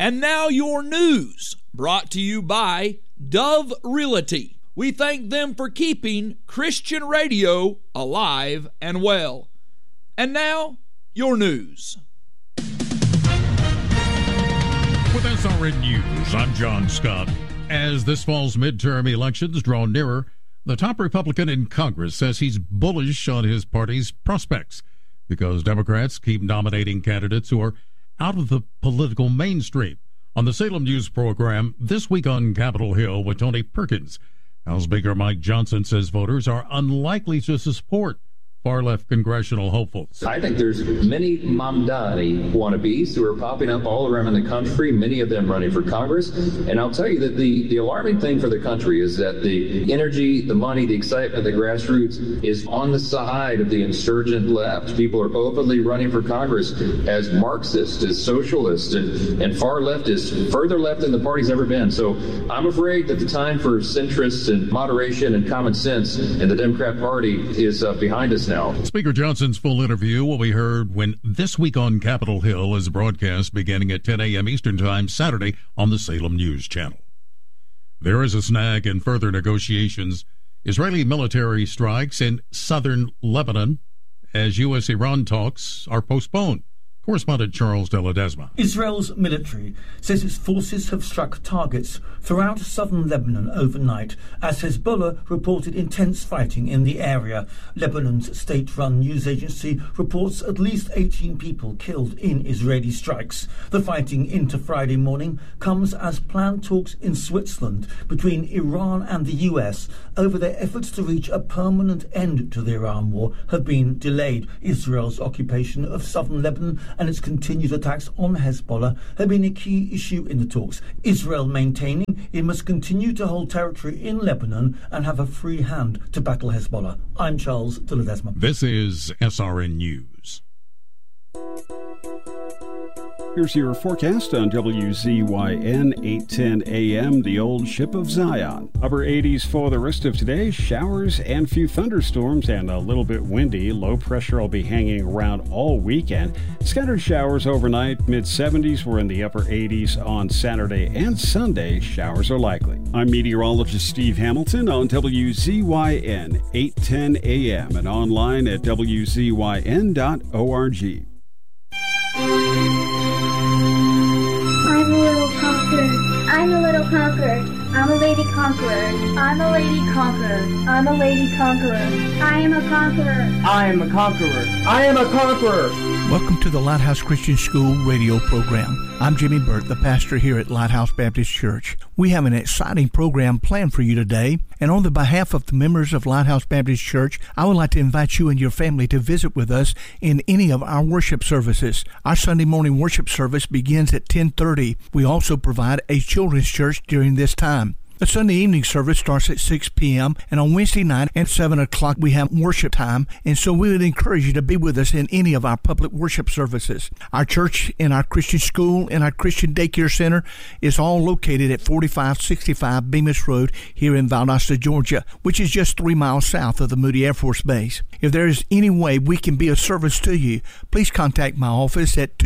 And now your news, brought to you by Dove Realty. We thank them for keeping Christian radio alive and well. And now, your news. With SRN News, I'm John Scott. As this fall's midterm elections draw nearer, the top Republican in Congress says he's bullish on his party's prospects because Democrats keep nominating candidates who are out of the political mainstream. On the Salem News program, This Week on Capitol Hill with Tony Perkins, House Speaker Mike Johnson says voters are unlikely to support far-left congressional hopefuls. I think there's many Mamdani wannabes who are popping up all around the country, many of them running for Congress. And I'll tell you that the alarming thing for the country is that the energy, the money, the excitement, the grassroots is on the side of the insurgent left. People are openly running for Congress as Marxists, as socialists, and far left is further left than the party's ever been. So I'm afraid that the time for centrists and moderation and common sense in the Democrat Party is behind us now. Speaker Johnson's full interview will be heard when This Week on Capitol Hill is broadcast beginning at 10 a.m. Eastern Time Saturday on the Salem News Channel. There is a snag in further negotiations. Israeli military strikes in southern Lebanon as U.S.-Iran talks are postponed. Correspondent Charles De Ledesma. Israel's military says its forces have struck targets throughout southern Lebanon overnight as Hezbollah reported intense fighting in the area. Lebanon's state-run news agency reports at least 18 people killed in Israeli strikes. The fighting into Friday morning comes as planned talks in Switzerland between Iran and the US over their efforts to reach a permanent end to the Iran war have been delayed. Israel's occupation of southern Lebanon and its continued attacks on Hezbollah have been a key issue in the talks. Israel maintaining it must continue to hold territory in Lebanon and have a free hand to battle Hezbollah. I'm Charles De Ledesma. This is SRN News. Here's your forecast on WZYN 810 AM, the old ship of Zion. Upper 80s for the rest of today, showers and few thunderstorms and a little bit windy. Low pressure will be hanging around all weekend. Scattered showers overnight, mid-70s. We're in the upper 80s on Saturday and Sunday. Showers are likely. I'm meteorologist Steve Hamilton on WZYN 810 AM and online at WZYN.org. I'm a little conqueror. I'm a little conqueror. I'm a lady conqueror. I'm a lady conqueror. I'm a lady conqueror. I am a conqueror. I am a conqueror. I am a conqueror. Welcome to the Lighthouse Christian School radio program. I'm Jimmy Burt, the pastor here at Lighthouse Baptist Church. We have an exciting program planned for you today, and on the behalf of the members of Lighthouse Baptist Church, I would like to invite you and your family to visit with us in any of our worship services. Our Sunday morning worship service begins at 10:30. We also provide a children's church during this time. The Sunday evening service starts at 6 p.m. and on Wednesday night at 7 o'clock we have worship time, and so we would encourage you to be with us in any of our public worship services. Our church and our Christian school and our Christian daycare center is all located at 4565 Bemis Road here in Valdosta, Georgia, which is just 3 miles south of the Moody Air Force Base. If there is any way we can be of service to you, please contact my office at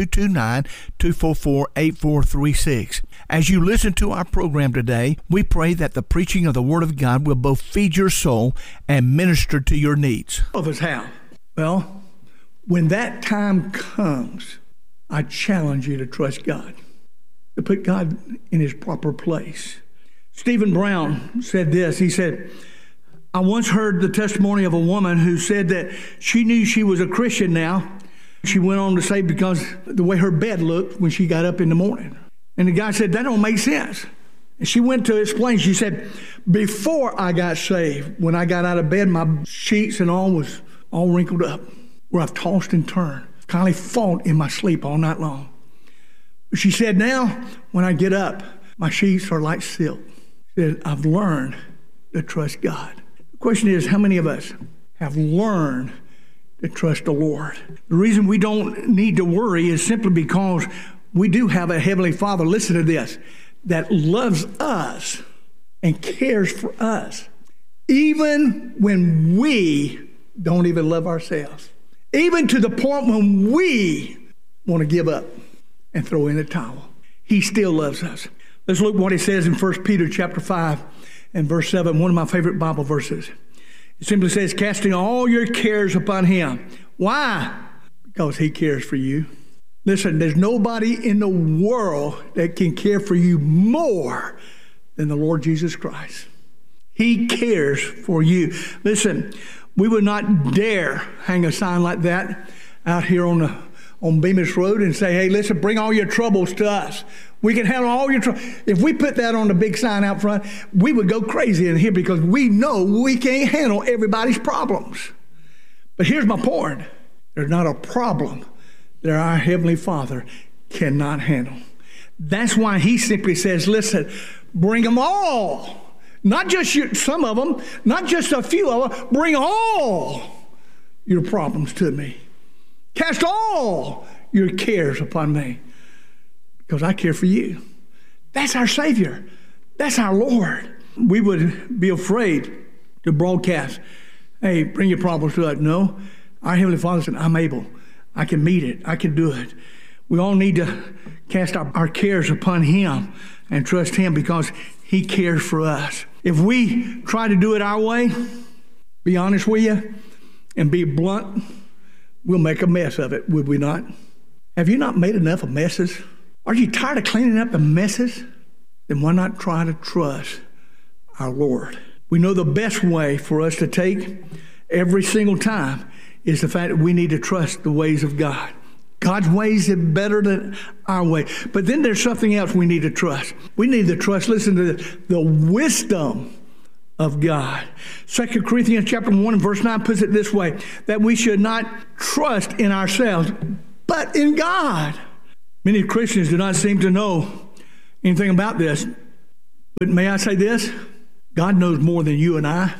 229-244-8436. As you listen to our program today, we pray that the preaching of the Word of God will both feed your soul and minister to your needs. Of us how? Well, when that time comes, I challenge you to trust God, to put God in His proper place. Stephen Brown said this. He said, I once heard the testimony of a woman who said that she knew she was a Christian now. She went on to say because the way her bed looked when she got up in the morning. And the guy said, that don't make sense. And she went to explain. She said, before I got saved, when I got out of bed, my sheets and all was all wrinkled up, where I've tossed and turned, kindly fought in my sleep all night long. But she said, now, when I get up, my sheets are like silk. She said, I've learned to trust God. The question is, how many of us have learned to trust the Lord? The reason we don't need to worry is simply because we do have a Heavenly Father, listen to this, that loves us and cares for us, even when we don't even love ourselves, even to the point when we want to give up and throw in the towel. He still loves us. Let's look what it says in 1 Peter chapter 5 and verse 7, one of my favorite Bible verses. It simply says, casting all your cares upon him. Why? Because he cares for you. Listen, there's nobody in the world that can care for you more than the Lord Jesus Christ. He cares for you. Listen, we would not dare hang a sign like that out here on Bemis Road and say, hey, listen, bring all your troubles to us. We can handle all your troubles. If we put that on the big sign out front, we would go crazy in here because we know we can't handle everybody's problems. But here's my point. There's not a problem that our Heavenly Father cannot handle. That's why he simply says, listen, bring them all. Not just some of them, not just a few of them. Bring all your problems to me. Cast all your cares upon me because I care for you. That's our Savior. That's our Lord. We would be afraid to broadcast, hey, bring your problems to us. No, our Heavenly Father said, I'm able. I can meet it. I can do it. We all need to cast our cares upon him and trust him because he cares for us. If we try to do it our way, be honest with you, and be blunt, we'll make a mess of it, would we not? Have you not made enough of messes? Are you tired of cleaning up the messes? Then why not try to trust our Lord? We know the best way for us to take every single time is the fact that we need to trust the ways of God. God's ways are better than our way. But then there's something else we need to trust. We need to trust, listen to the wisdom of God. 2 Corinthians chapter 1 and verse 9 puts it this way, that we should not trust in ourselves, but in God. Many Christians do not seem to know anything about this. But may I say this? God knows more than you and I.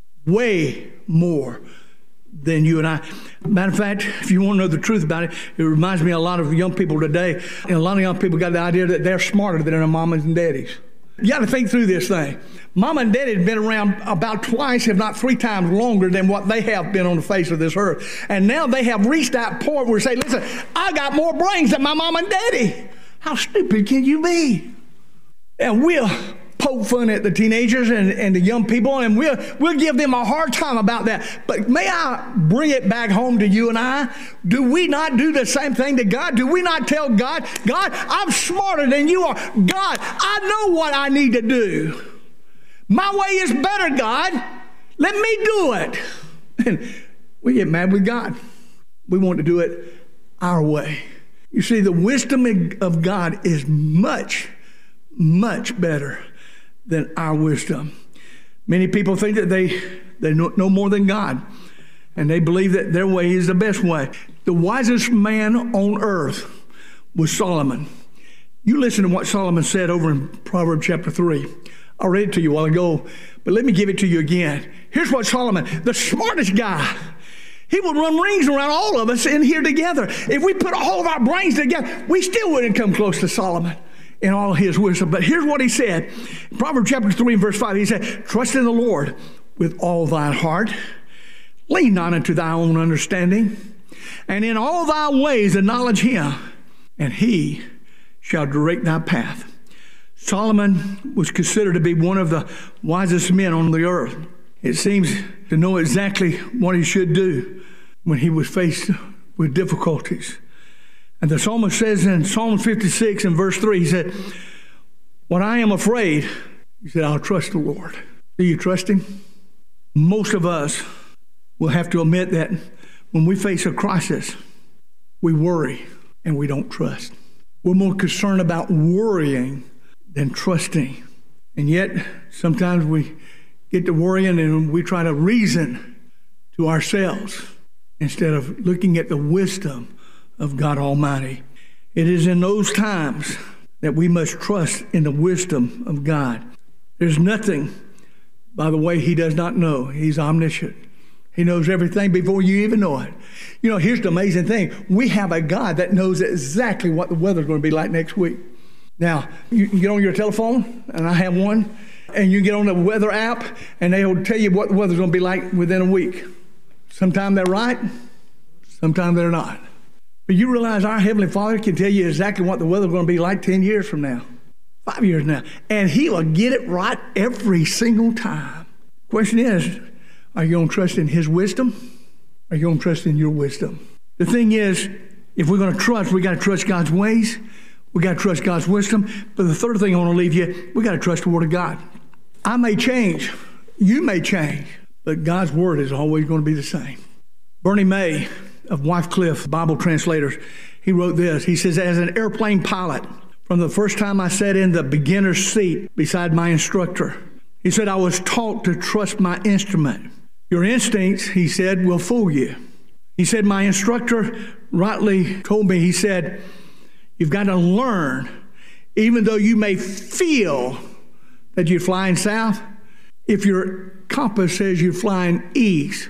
Way more than you and I. Matter of fact, if you want to know the truth about it, it reminds me of a lot of young people today. And a lot of young people got the idea that they're smarter than their mamas and daddies. You got to think through this thing. Mama and daddy have been around about twice, if not 3 times longer than what they have been on the face of this earth. And now they have reached that point where they say, listen, I got more brains than my mama and daddy. How stupid can you be? And we'll poke fun at the teenagers and the young people, and we'll give them a hard time about that. But may I bring it back home to you and I? Do we not do the same thing to God? Do we not tell God, God, I'm smarter than you are. God, I know what I need to do. My way is better, God. Let me do it. And we get mad with God. We want to do it our way. You see, the wisdom of God is much, much better than our wisdom. Many people think that they know more than God, and they believe that their way is the best way. The wisest man on earth was Solomon. You listen to what Solomon said over in Proverbs chapter 3. I read it to you a while ago, but let me give it to you again. Here's what Solomon, the smartest guy, he would run rings around all of us in here together. If we put all of our brains together, we still wouldn't come close to Solomon in all his wisdom. But here's what he said. In Proverbs chapter 3 and verse 5, he said, trust in the Lord with all thine heart. Lean not unto thy own understanding. And in all thy ways acknowledge him, and he shall direct thy path. Solomon was considered to be one of the wisest men on the earth. It seems to know exactly what he should do when he was faced with difficulties. And the psalmist says in Psalm 56 and verse 3, he said, when I am afraid, he said, I'll trust the Lord. Do you trust him? Most of us will have to admit that when we face a crisis, we worry and we don't trust. We're more concerned about worrying than trusting. And yet, sometimes we get to worrying and we try to reason to ourselves instead of looking at the wisdom of God Almighty. It is in those times that we must trust in the wisdom of God. There's nothing, by the way, he does not know. He's omniscient. He knows everything before you even know it. You know, here's the amazing thing. We have a God that knows exactly what the weather's going to be like next week. Now, you can get on your telephone, and I have one, and you get on the weather app, and they'll tell you what the weather's going to be like within a week. Sometimes they're right, sometimes they're not. But you realize our Heavenly Father can tell you exactly what the weather's going to be like 10 years from now, 5 years now. And He will get it right every single time. Question is, are you going to trust in His wisdom? Or are you going to trust in your wisdom? The thing is, if we're going to trust, we got to trust God's ways. We got to trust God's wisdom. But the third thing I want to leave you, we got to trust the Word of God. I may change. You may change. But God's Word is always going to be the same. Bernie May of Wycliffe Bible Translators, he wrote this. He says, as an airplane pilot, from the first time I sat in the beginner's seat beside my instructor, he said, I was taught to trust my instrument. Your instincts, he said, will fool you. He said, my instructor rightly told me, he said, you've got to learn, even though you may feel that you're flying south, if your compass says you're flying east,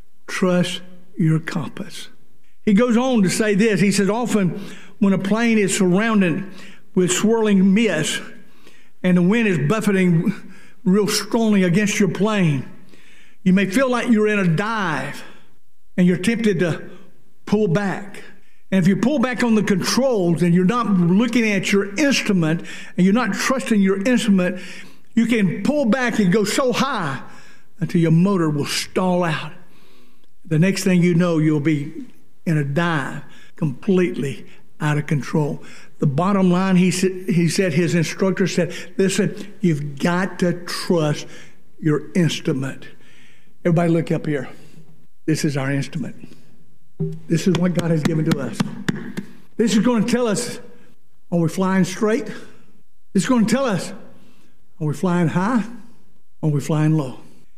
trust your compass. He goes on to say this. He says, often when a plane is surrounded with swirling mist and the wind is buffeting real strongly against your plane, you may feel like you're in a dive and you're tempted to pull back. And if you pull back on the controls and you're not looking at your instrument and you're not trusting your instrument, you can pull back and go so high until your motor will stall out. The next thing you know, you'll be in a dive, completely out of control. The bottom line, he said, his instructor said, listen, you've got to trust your instrument. Everybody look up here. This is our instrument. This is what God has given to us. This is going to tell us, are we flying straight? This is going to tell us, are we flying high? Or are we flying low?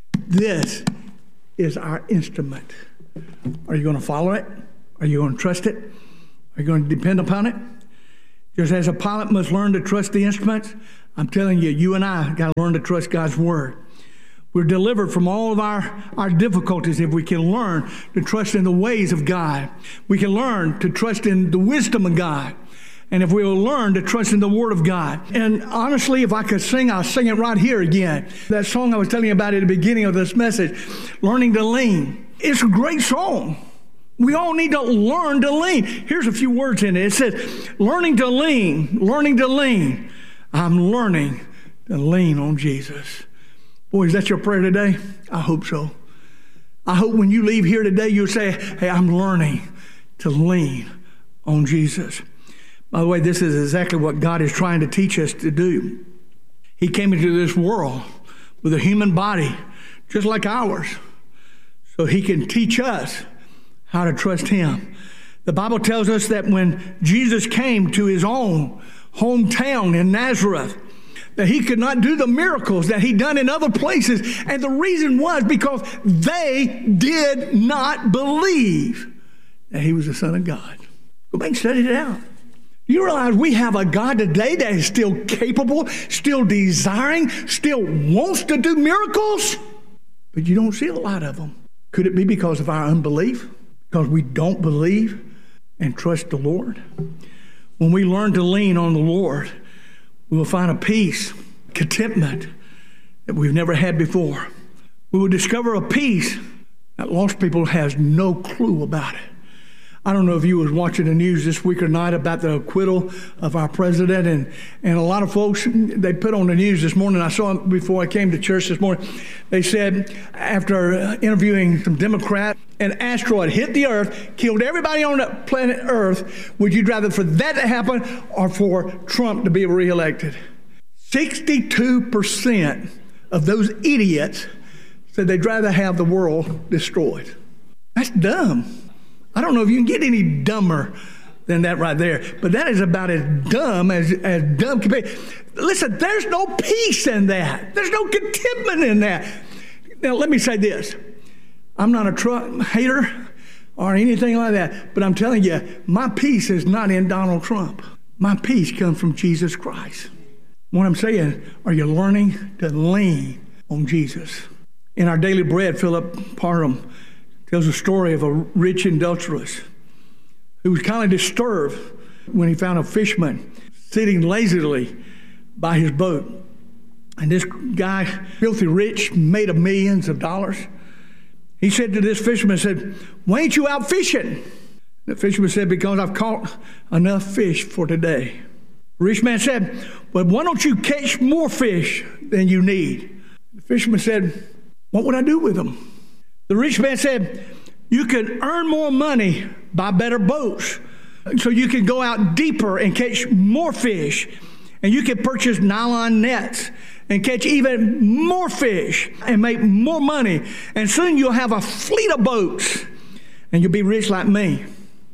This is our instrument. Are you going to follow it? Are you going to trust it? Are you going to depend upon it? Just as a pilot must learn to trust the instruments, I'm telling you, you and I got to learn to trust God's Word. We're delivered from all of our difficulties if we can learn to trust in the ways of God. We can learn to trust in the wisdom of God. And if we will learn to trust in the Word of God. And honestly, if I could sing, I'll sing it right here again. That song I was telling you about at the beginning of this message, Learning to Lean. It's a great song. We all need to learn to lean. Here's a few words in it. It says, learning to lean, learning to lean. I'm learning to lean on Jesus. Boy, is that your prayer today? I hope so. I hope when you leave here today, you'll say, hey, I'm learning to lean on Jesus. By the way, this is exactly what God is trying to teach us to do. He came into this world with a human body just like ours, so He can teach us how to trust Him. The Bible tells us that when Jesus came to His own hometown in Nazareth, that He could not do the miracles that He'd done in other places. And the reason was because they did not believe that He was the Son of God. Go back and study it out. You realize we have a God today that is still capable, still desiring, still wants to do miracles, but you don't see a lot of them. Could it be because of our unbelief? Because we don't believe and trust the Lord? When we learn to lean on the Lord, we will find a peace, contentment that we've never had before. We will discover a peace that lost people has no clue about it. I don't know if you was watching the news this week or not about the acquittal of our president, and a lot of folks, they put on the news this morning. I saw it before I came to church this morning. They said after interviewing some Democrats, an asteroid hit the earth, killed everybody on the planet Earth. Would you rather for that to happen or for Trump to be reelected? 62% of those idiots said they'd rather have the world destroyed. That's dumb. I don't know if you can get any dumber than that right there. But that is about as dumb as dumb can be. Listen, there's no peace in that. There's no contentment in that. Now, let me say this. I'm not a Trump hater or anything like that. But I'm telling you, my peace is not in Donald Trump. My peace comes from Jesus Christ. What I'm saying, are you learning to lean on Jesus? In our daily bread, Philip Parham tells a story of a rich industrialist who was kind of disturbed when he found a fisherman sitting lazily by his boat. And this guy, filthy rich, made of millions of dollars, he said to this fisherman, said, why ain't you out fishing? The fisherman said, because I've caught enough fish for today. The rich man said, well, why don't you catch more fish than you need? The fisherman said, what would I do with them? The rich man said, you could earn more money by better boats. So you can go out deeper and catch more fish. And you can purchase nylon nets and catch even more fish and make more money. And soon you'll have a fleet of boats and you'll be rich like me.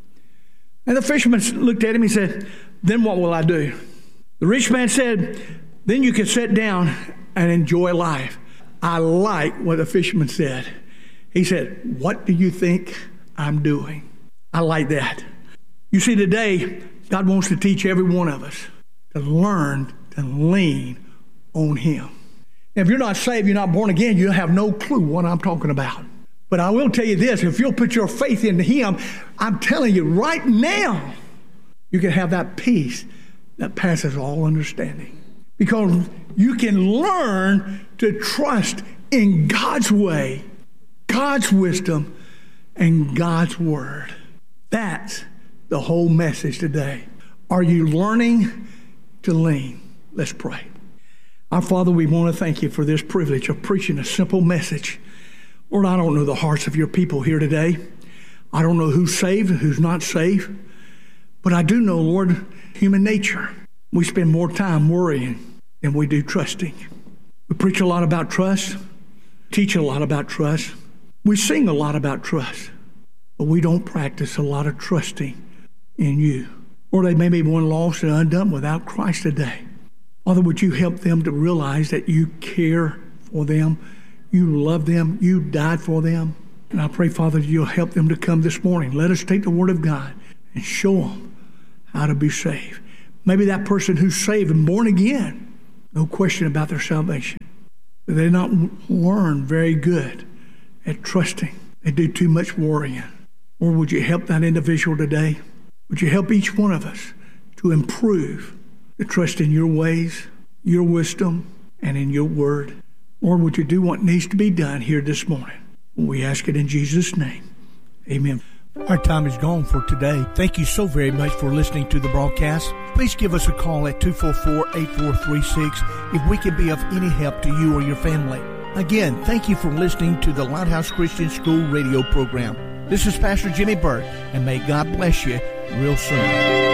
And the fisherman looked at him and said, then what will I do? The rich man said, then you can sit down and enjoy life. I like what the fisherman said. He said, what do you think I'm doing? I like that. You see, today, God wants to teach every one of us to learn to lean on Him. If you're not saved, you're not born again, you have no clue what I'm talking about. But I will tell you this, if you'll put your faith into Him, I'm telling you right now, you can have that peace that passes all understanding. Because you can learn to trust in God's way, God's wisdom, and God's word. That's the whole message today. Are you learning to lean? Let's pray. Our Father, we want to thank you for this privilege of preaching a simple message. Lord, I don't know the hearts of your people here today. I don't know who's saved and who's not saved. But I do know, Lord, human nature. We spend more time worrying than we do trusting. We preach a lot about trust, teach a lot about trust. We sing a lot about trust. But we don't practice a lot of trusting in you. Or they may be one lost and undone without Christ today. Father, would you help them to realize that you care for them, you love them, you died for them. And I pray, Father, you'll help them to come this morning. Let us take the Word of God and show them how to be saved. Maybe that person who's saved and born again, no question about their salvation. But they not learn very good at trusting. They do too much worrying. Or would you help that individual today? Would you help each one of us to improve the trust in your ways, your wisdom, and in your word? Lord, would you do what needs to be done here this morning? We ask it in Jesus' name. Amen. Our time is gone for today. Thank you so very much for listening to the broadcast. Please give us a call at 244-8436 if we can be of any help to you or your family. Again, thank you for listening to the Lighthouse Christian School radio program. This is Pastor Jimmy Burt, and may God bless you real soon.